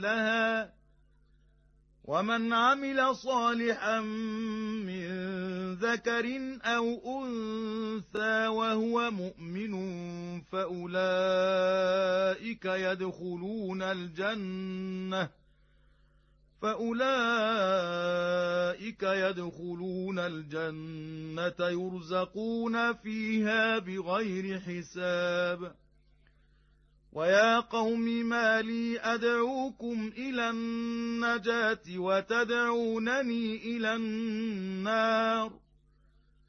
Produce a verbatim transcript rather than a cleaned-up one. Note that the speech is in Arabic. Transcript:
لها ومن عمل صالحا من ذكر أو أنثى وهو مؤمن فأولئك يدخلون الجنة فأولئك يدخلون الجنة يرزقون فيها بغير حساب ويا قوم ما لي أدعوكم إلى النجاة وتدعونني إلى النار